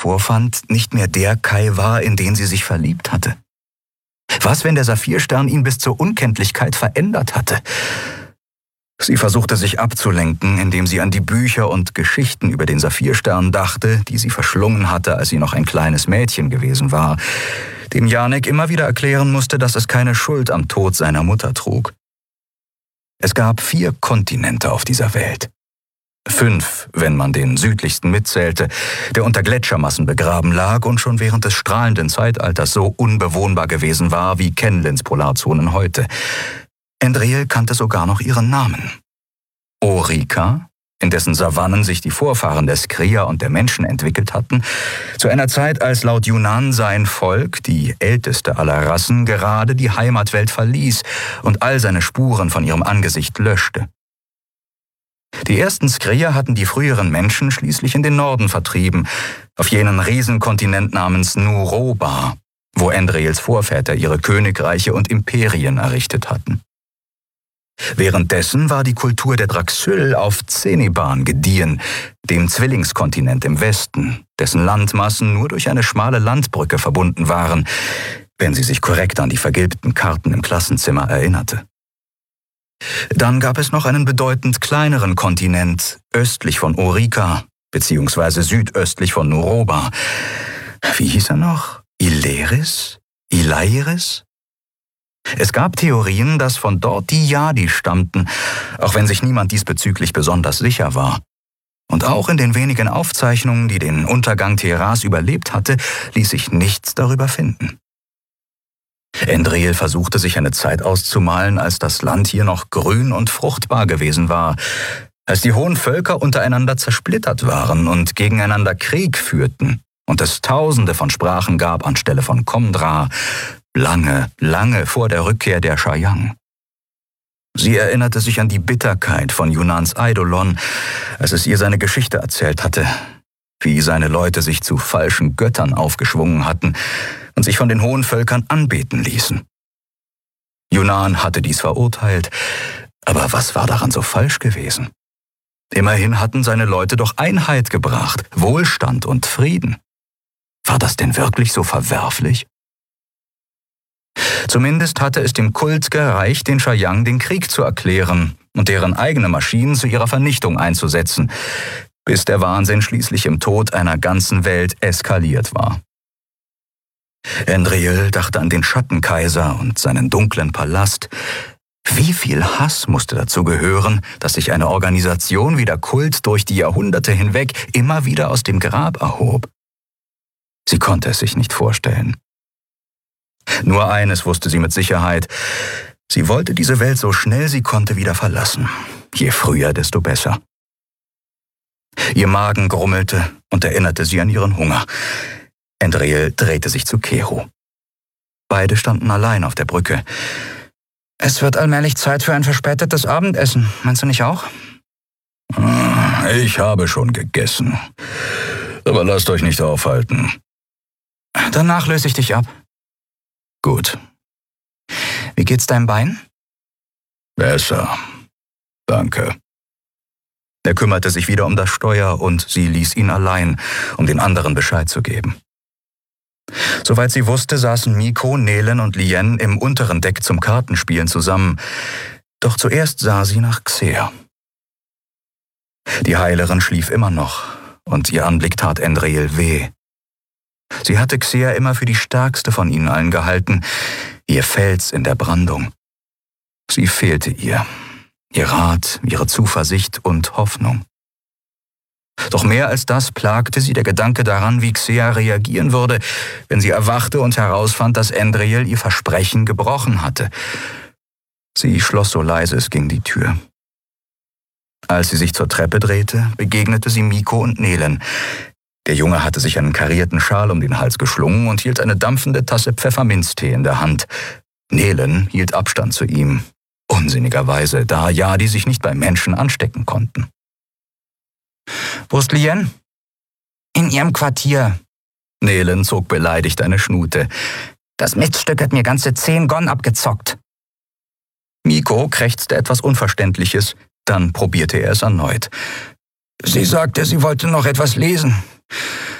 vorfand, nicht mehr der Kai war, in den sie sich verliebt hatte? Was, wenn der Saphirstern ihn bis zur Unkenntlichkeit verändert hatte? Sie versuchte sich abzulenken, indem sie an die Bücher und Geschichten über den Saphirstern dachte, die sie verschlungen hatte, als sie noch ein kleines Mädchen gewesen war, dem Janek immer wieder erklären musste, dass es keine Schuld am Tod seiner Mutter trug. Es gab 4 Kontinente auf dieser Welt. 5, wenn man den südlichsten mitzählte, der unter Gletschermassen begraben lag und schon während des strahlenden Zeitalters so unbewohnbar gewesen war wie Kenlins Polarzonen heute. Endril kannte sogar noch ihren Namen. Orica, in dessen Savannen sich die Vorfahren der Skrier und der Menschen entwickelt hatten, zu einer Zeit, als laut Yunan sein Volk, die älteste aller Rassen, gerade die Heimatwelt verließ und all seine Spuren von ihrem Angesicht löschte. Die ersten Skrier hatten die früheren Menschen schließlich in den Norden vertrieben, auf jenen Riesenkontinent namens Nuroba, wo Endrils Vorväter ihre Königreiche und Imperien errichtet hatten. Währenddessen war die Kultur der Draxyl auf Zeniban gediehen, dem Zwillingskontinent im Westen, dessen Landmassen nur durch eine schmale Landbrücke verbunden waren, wenn sie sich korrekt an die vergilbten Karten im Klassenzimmer erinnerte. Dann gab es noch einen bedeutend kleineren Kontinent östlich von Orica, beziehungsweise südöstlich von Nuroba. Wie hieß er noch? Ileris? Ilairis? Es gab Theorien, dass von dort die Yadi stammten, auch wenn sich niemand diesbezüglich besonders sicher war. Und auch in den wenigen Aufzeichnungen, die den Untergang Teheras überlebt hatte, ließ sich nichts darüber finden. Endril versuchte sich eine Zeit auszumalen, als das Land hier noch grün und fruchtbar gewesen war, als die hohen Völker untereinander zersplittert waren und gegeneinander Krieg führten und es Tausende von Sprachen gab anstelle von Komdra, lange, lange vor der Rückkehr der Shayang. Sie erinnerte sich an die Bitterkeit von Yunans Eidolon, als es ihr seine Geschichte erzählt hatte, wie seine Leute sich zu falschen Göttern aufgeschwungen hatten und sich von den hohen Völkern anbeten ließen. Yunan hatte dies verurteilt, aber was war daran so falsch gewesen? Immerhin hatten seine Leute doch Einheit gebracht, Wohlstand und Frieden. War das denn wirklich so verwerflich? Zumindest hatte es dem Kult gereicht, den Shayang den Krieg zu erklären und deren eigene Maschinen zu ihrer Vernichtung einzusetzen, bis der Wahnsinn schließlich im Tod einer ganzen Welt eskaliert war. Endril dachte an den Schattenkaiser und seinen dunklen Palast. Wie viel Hass musste dazu gehören, dass sich eine Organisation wie der Kult durch die Jahrhunderte hinweg immer wieder aus dem Grab erhob? Sie konnte es sich nicht vorstellen. Nur eines wusste sie mit Sicherheit: Sie wollte diese Welt so schnell sie konnte wieder verlassen. Je früher, desto besser. Ihr Magen grummelte und erinnerte sie an ihren Hunger. Endril drehte sich zu Kero. Beide standen allein auf der Brücke. Es wird allmählich Zeit für ein verspätetes Abendessen. Meinst du nicht auch? Ich habe schon gegessen. Aber lasst euch nicht aufhalten. Danach löse ich dich ab. Gut. Wie geht's deinem Bein? Besser. Danke. Er kümmerte sich wieder um das Steuer und sie ließ ihn allein, um den anderen Bescheid zu geben. Soweit sie wusste, saßen Miko, Nelen und Lien im unteren Deck zum Kartenspielen zusammen. Doch zuerst sah sie nach Xer. Die Heilerin schlief immer noch und ihr Anblick tat Endril weh. Sie hatte Xer immer für die stärkste von ihnen allen gehalten, ihr Fels in der Brandung. Sie fehlte ihr Rat, ihre Zuversicht und Hoffnung. Doch mehr als das plagte sie der Gedanke daran, wie Xer reagieren würde, wenn sie erwachte und herausfand, dass Endril ihr Versprechen gebrochen hatte. Sie schloss so leise es ging die Tür. Als sie sich zur Treppe drehte, begegnete sie Miko und Nelen. Der Junge hatte sich einen karierten Schal um den Hals geschlungen und hielt eine dampfende Tasse Pfefferminztee in der Hand. Nelen hielt Abstand zu ihm, unsinnigerweise, da Yadi sich nicht bei Menschen anstecken konnten. Wo ist Lien? In ihrem Quartier. Nelen zog beleidigt eine Schnute. Das Miststück hat mir ganze 10 Gon abgezockt. Miko krächzte etwas Unverständliches, dann probierte er es erneut. Sie sagte, sie wollte noch etwas lesen.